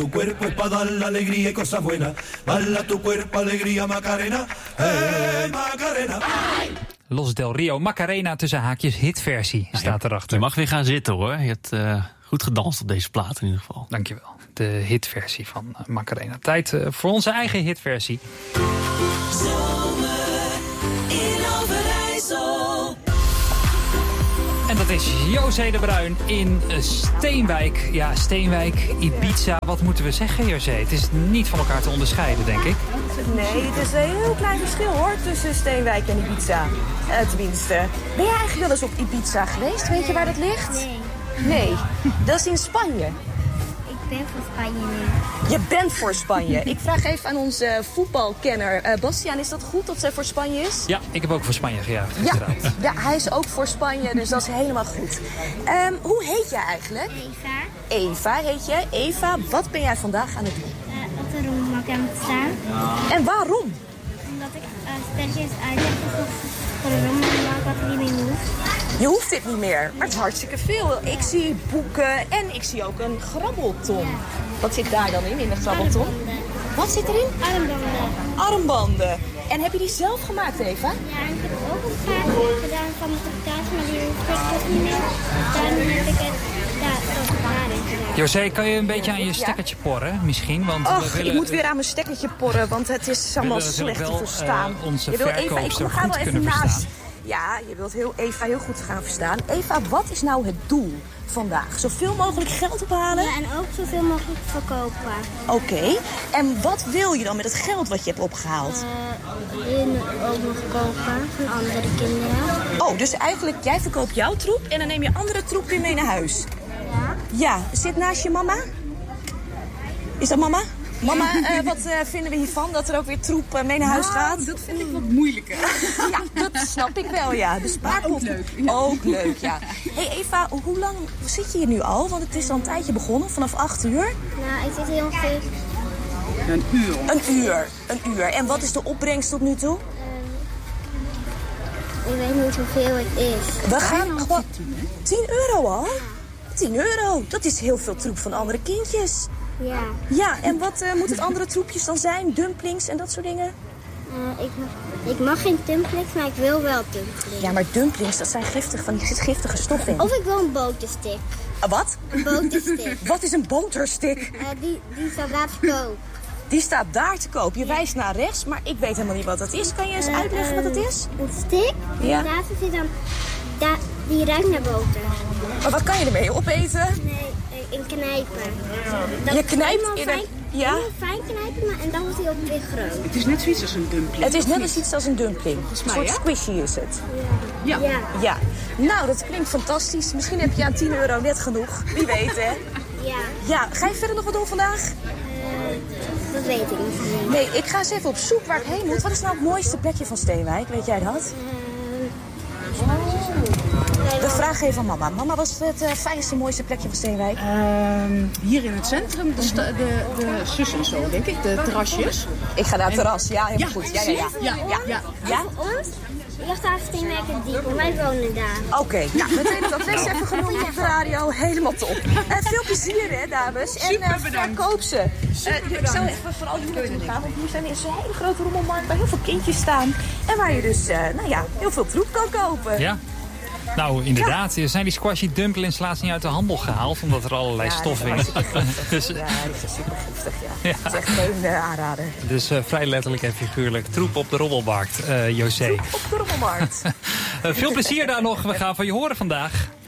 tu cuerpo es para dar la alegría y cosas buenas. Baila tu cuerpo, alegría, Macarena. Hey, Macarena. Los Del Rio, Macarena tussen haakjes, hitversie staat erachter. Je mag weer gaan zitten hoor. Je hebt goed gedanst op deze plaat in ieder geval. Dankjewel. De hitversie van Macarena. Tijd voor onze eigen hitversie. Zomer in Overijssel. En dat is José de Bruin in Steenwijk. Ja, Steenwijk, Ibiza. Wat moeten we zeggen, José? Het is niet van elkaar te onderscheiden, denk ik. Nee, het is een heel klein verschil hoor tussen Steenwijk en Ibiza. Tenminste. Ben jij eigenlijk wel eens op Ibiza geweest? Weet je waar dat ligt? Nee, dat is in Spanje. Ik ben voor Spanje nu. Je bent voor Spanje. Ik vraag even aan onze voetbalkenner Bastiaan, is dat goed dat zij voor Spanje is? Ja, ik heb ook voor Spanje gejuicht. Ja, hij is ook voor Spanje, dus dat is helemaal goed. Hoe heet jij eigenlijk? Eva. Eva heet jij. Eva, wat ben jij vandaag aan het doen? Op de rommelmarkt aan het staan. En waarom? Omdat ik spelletjes uitleg voor de rommelmarkt wat er niet meer hoeft. Je hoeft dit niet meer, maar het is hartstikke veel. Ik zie boeken en ik zie ook een grabbelton. Wat zit daar dan in de grabbelton? Wat zit erin? Armbanden. Armbanden. En heb je die zelf gemaakt, Eva? Ja, en ik heb ook een vraag gedaan van mijn thuis, maar die hoef ik toch niet meer. Daarom heb ik het daarin gedaan. José, kan je een beetje aan je stekkertje porren misschien? Want ik moet weer aan mijn stekkertje porren, want het is allemaal slecht te verstaan. Onze je wil Eva, ik verkoopster ga goed wel kunnen even naast. verstaan. Ja, je wilt Eva heel goed gaan verstaan. Eva, wat is nou het doel vandaag? Zoveel mogelijk geld ophalen? Ja, en ook zoveel mogelijk verkopen. Oké. En wat wil je dan met het geld wat je hebt opgehaald? En ook nog kopen van andere kinderen. Oh, dus eigenlijk jij verkoopt jouw troep en dan neem je andere troep weer mee naar huis? Ja. Ja, zit naast je mama? Is dat mama? Mama, wat vinden we hiervan? Dat er ook weer troep mee naar huis gaat? Dat vind ik wat moeilijker. Ja, dat snap ik wel, ja. De spaarpot. Ook leuk. Ja. Ook leuk, ja. Hey Eva, hoe lang zit je hier nu al? Want het is al een tijdje begonnen, vanaf 8 uur. Nou, ik zit hier ongeveer Een uur. En wat is de opbrengst tot nu toe? ik weet niet hoeveel het is. We gaan gewoon... 10 euro al? 10 euro, dat is heel veel troep van andere kindjes. Ja. Ja, en wat moet het andere troepjes dan zijn? Dumplings en dat soort dingen? Ik mag geen dumplings, maar ik wil wel dumplings. Ja, maar dumplings, dat zijn giftige, er zit giftige stof in. Of ik wil een boterstick. Wat? Een boterstick. Wat is een boterstick? Die staat daar te koop. Die staat daar te koop. Je wijst naar rechts, maar ik weet helemaal niet wat dat is. Kan je eens uitleggen wat het is? Een stick. Ja. En daar zit dan... die ruikt naar boter. Maar wat kan je ermee opeten? Nee, in knijpen. Je knijpt in een... Ja? Fijn knijpen, maar en dan wordt hij ook weer groot. Het is net zoiets als een dumpling. Het is net als iets als een dumpling. Een mij, soort ja? squishy is het. Ja. Ja. Nou, dat klinkt fantastisch. Misschien heb je aan 10 euro net genoeg. Wie weet, hè? Ja. Ja, ga je verder nog wat doen vandaag? Dat weet ik niet. Nee, ik ga eens even op zoek waar ik heen moet. Wat is nou het mooiste plekje van Steenwijk? Weet jij dat? We vragen even aan mama. Mama, wat is het fijnste, mooiste plekje van Steenwijk? Hier in het centrum, de zus en zo, denk ik. De terrasjes. Ik ga naar het terras. Ja, helemaal goed. Ja. Ons? Jachthaven Diep, maar wij wonen daar. Oké, nou, we hebben dat best even genoemd op de radio. Helemaal top. Veel plezier, hè, dames. En verkoop ze. Ik zou even vooral hier naartoe gaan, want hier zijn een hele grote rommelmarkt waar heel veel kindjes staan. En waar je dus, heel veel troep kan kopen. Ja. Nou, inderdaad. Zijn die squashy dumplings laatst niet uit de handel gehaald? Omdat er allerlei stof in zit. Dus, ja, die is super giftig, ja. Dat is echt geen aanrader. Dus vrij letterlijk en figuurlijk. Troep op de rommelmarkt, José. Troep op de rommelmarkt. Veel plezier daar nog. We gaan van je horen vandaag.